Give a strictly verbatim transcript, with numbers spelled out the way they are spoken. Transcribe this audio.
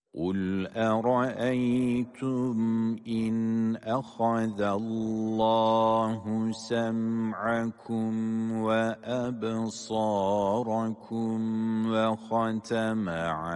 قُلْ أَرَأَيْتُمْ إِنْ أَخَذَ اللَّهُ سَمْعَكُمْ وَأَبْصَارَكُمْ وَخَتَمَ